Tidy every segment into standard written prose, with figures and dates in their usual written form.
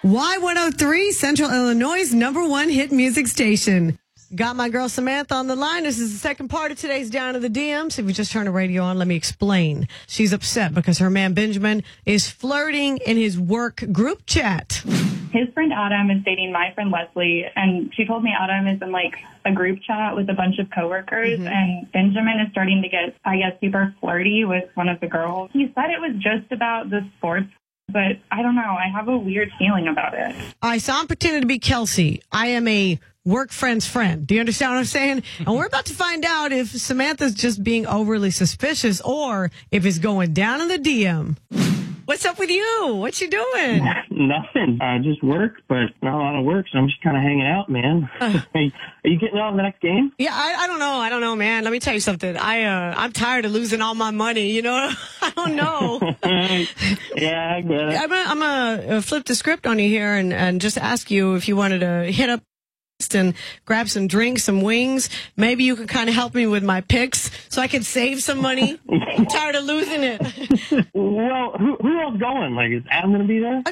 Y103, Central Illinois' #1 hit music station. Got my girl Samantha on the line. This is the second part of today's Down to the DMs. If you just turned the radio on, let me explain. She's upset because her man Benjamin is flirting in his work group chat. His friend Adam is dating my friend Leslie, and she told me Adam is in like a group chat with a bunch of coworkers, and Benjamin is starting to get, I guess, super flirty with one of the girls. He said it was just about the sports, but I don't know. I have a weird feeling about it. So I'm pretending to be Kelsey. I am a work friend's friend. Do you understand what I'm saying? And we're about to find out if Samantha's just being overly suspicious or if it's going down in the DM. What's up with you? What you doing? Nothing. Just work, but not a lot of work, so I'm just kind of hanging out, man. Are you getting on the next game? Yeah, I don't know. I don't know, man. Let me tell you something. I'm tired of losing all my money, you know? I don't know. Yeah, I get it. I'm gonna flip the script on you here and just ask you if you wanted to hit up and grab some drinks, some wings. Maybe you can kind of help me with my picks so I can save some money. I'm tired of losing it. Well, who else going? Like, is Adam going to be there?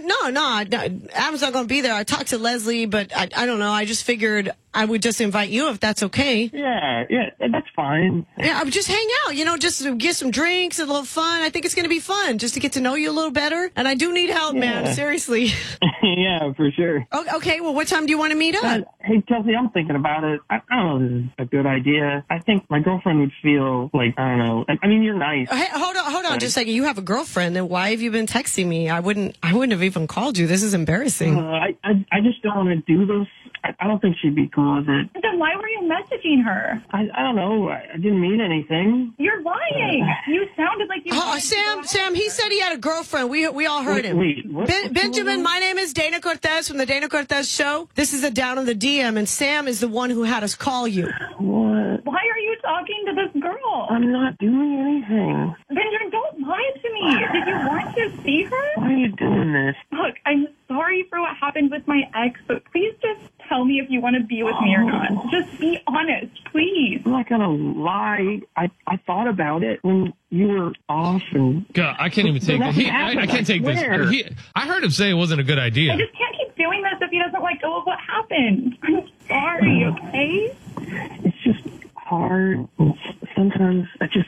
No, Adam's not going to be there. I talked to Leslie, but I don't know. I just figured I would just invite you if that's okay. Yeah, that's fine. Yeah, I would just hang out, just to get some drinks, a little fun. I think it's going to be fun just to get to know you a little better. And I do need help, man. Seriously. Yeah, for sure. Okay, well, what time do you want to meet up? Hey, Kelsey, I'm thinking about it. I don't know if this is a good idea. I think my girlfriend would feel like, I don't know. I mean, you're nice. Hey, hold on just a second. You have a girlfriend, then why have you been texting me? I wouldn't have even called you. This is embarrassing. I just don't want to do this. I don't think she'd be cool with it. Then why were you messaging her? I don't know. I didn't mean anything. You're lying. You sounded like you... Sam, he said he had a girlfriend. We all heard him. Wait, what? Benjamin, my name is Dana Cortez from the Dana Cortez Show. This is a Down on the DM, and Sam is the one who had us call you. What? Why are you talking to this girl? I'm not doing anything. Benjamin, don't lie to me. Did you want to see her? Why are you doing this? Look, I'm sorry for what happened with my ex, but please just tell me if you want to be with me or not. Just be honest, please. I'm not going to lie. I thought about it when you were off and... God, I can't even take it. I can't take this. I heard him say it wasn't a good idea. I just can't keep doing this if he doesn't let go of what happened. I'm sorry, okay? It's just hard. Sometimes I just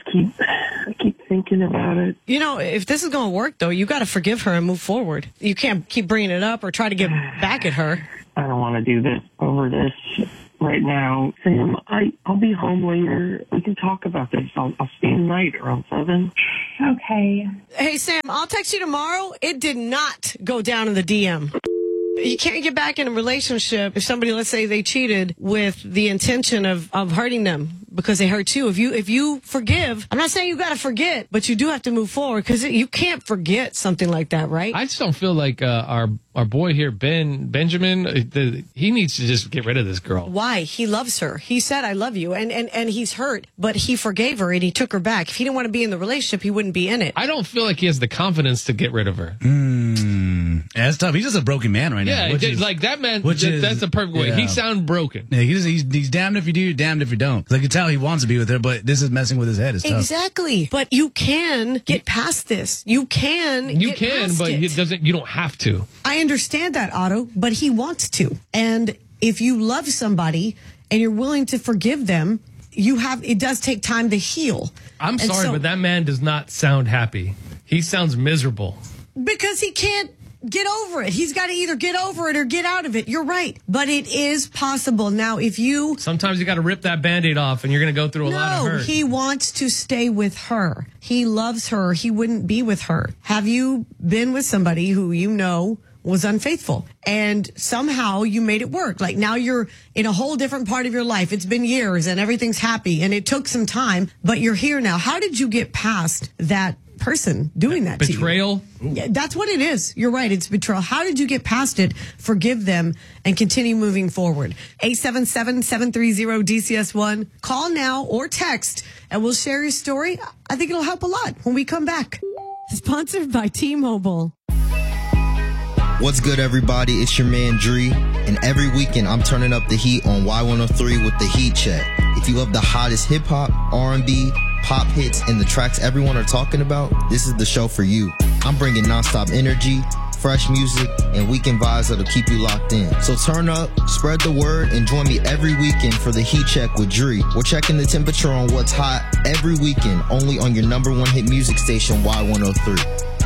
keep thinking about it. If this is going to work, though, you got to forgive her and move forward. You can't keep bringing it up or try to get back at her. I don't want to do this over this right now. Sam, I'll be home later. We can talk about this. I'll stay tonight around 7. Okay. Hey, Sam, I'll text you tomorrow. It did not go down in the DM. You can't get back in a relationship if somebody, let's say they cheated with the intention of hurting them because they hurt you. If you forgive, I'm not saying you got to forget, but you do have to move forward because you can't forget something like that, right? I just don't feel like our boy here, Benjamin, he needs to just get rid of this girl. Why? He loves her. He said, I love you. And he's hurt, but he forgave her and he took her back. If he didn't want to be in the relationship, he wouldn't be in it. I don't feel like he has the confidence to get rid of her. Yeah, that's tough. He's just a broken man right now. Yeah, like that man, that's the perfect way. He sounds broken. Yeah, he's damned if you do, damned if you don't. I can tell he wants to be with her, but this is messing with his head. It's tough. Exactly. But you can get past this. You can, but you don't have to. I understand that, Otto, but he wants to. And if you love somebody and you're willing to forgive them, it does take time to heal. I'm sorry, but that man does not sound happy. He sounds miserable. Because he can't get over it. He's got to either get over it or get out of it. You're right. But it is possible. Now, sometimes you got to rip that Band-Aid off and you're going to go through a lot of hurt. No, he wants to stay with her. He loves her. He wouldn't be with her. Have you been with somebody who was unfaithful and somehow you made it work? Like now you're in a whole different part of your life. It's been years and everything's happy and it took some time, but you're here now. How did you get past that person doing that to you? Betrayal? Yeah, that's what it is. You're right. It's betrayal. How did you get past it, forgive them, and continue moving forward? 877-730-DCS1. Call now or text, and we'll share your story. I think it'll help a lot when we come back. Sponsored by T-Mobile. What's good, everybody? It's your man, Dree. And every weekend, I'm turning up the heat on Y103 with the Heat Check. If you love the hottest hip-hop, R&B, pop hits, and the tracks everyone are talking about, this is the show for you. I'm bringing nonstop energy, fresh music, and weekend vibes that'll keep you locked in. So turn up, spread the word, and join me every weekend for the Heat Check with Dree. We're checking the temperature on what's hot every weekend, only on your #1 hit music station, Y103.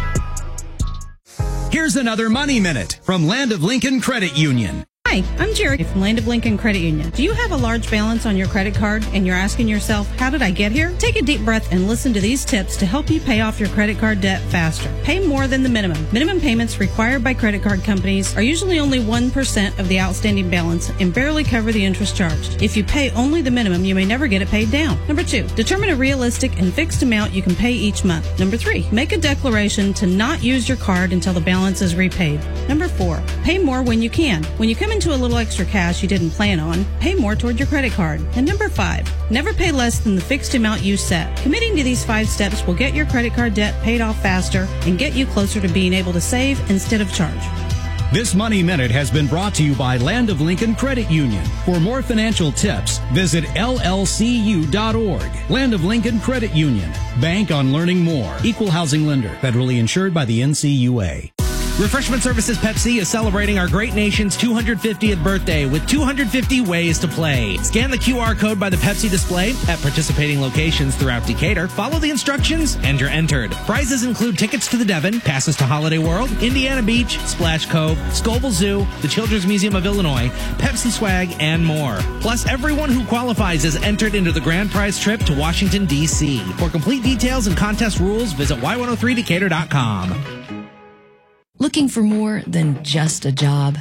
Here's another Money Minute from Land of Lincoln Credit Union. Hi, I'm Jerry from Land of Lincoln Credit Union. Do you have a large balance on your credit card and you're asking yourself, how did I get here? Take a deep breath and listen to these tips to help you pay off your credit card debt faster. Pay more than the minimum. Minimum payments required by credit card companies are usually only 1% of the outstanding balance and barely cover the interest charged. If you pay only the minimum, you may never get it paid down. Number 2, determine a realistic and fixed amount you can pay each month. Number 3, make a declaration to not use your card until the balance is repaid. Number 4, pay more when you can. When you come into a little extra cash you didn't plan on, pay more toward your credit card. And number 5, never pay less than the fixed amount you set. Committing to these 5 steps will get your credit card debt paid off faster and get you closer to being able to save instead of charge. This Money Minute has been brought to you by Land of Lincoln Credit Union. For more financial tips, visit llcu.org. Land of Lincoln Credit Union. Bank on learning more. Equal housing lender. Federally insured by the NCUA. Refreshment Services Pepsi is celebrating our great nation's 250th birthday with 250 ways to play. Scan the QR code by the Pepsi display at participating locations throughout Decatur, follow the instructions, and you're entered. Prizes include tickets to the Devon, passes to Holiday World, Indiana Beach, Splash Cove, Scoville Zoo, the Children's Museum of Illinois, Pepsi swag, and more. Plus, everyone who qualifies is entered into the grand prize trip to Washington, D.C. For complete details and contest rules, visit y103decatur.com. Looking for more than just a job?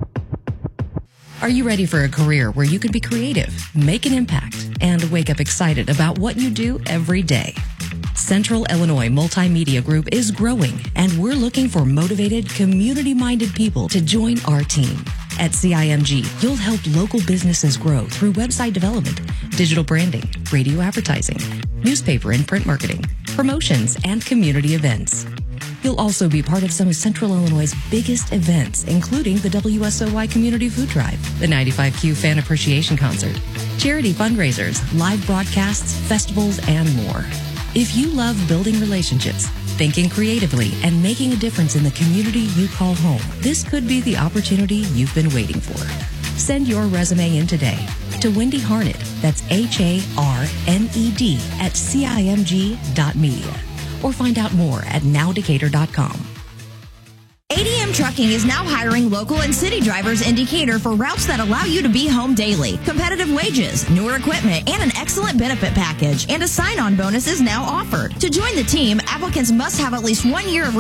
Are you ready for a career where you can be creative, make an impact, and wake up excited about what you do every day? Central Illinois Multimedia Group is growing, and we're looking for motivated, community-minded people to join our team. At CIMG, you'll help local businesses grow through website development, digital branding, radio advertising, newspaper and print marketing, promotions, and community events. You'll also be part of some of Central Illinois' biggest events, including the WSOY Community Food Drive, the 95Q Fan Appreciation Concert, charity fundraisers, live broadcasts, festivals, and more. If you love building relationships, thinking creatively, and making a difference in the community you call home, this could be the opportunity you've been waiting for. Send your resume in today to Wendy Harned, that's HARNED, at CIMG.media. Or find out more at nowdecatur.com. ADM Trucking is now hiring local and city drivers in Decatur for routes that allow you to be home daily. Competitive wages, newer equipment, and an excellent benefit package. And a sign-on bonus is now offered. To join the team, applicants must have at least 1 year of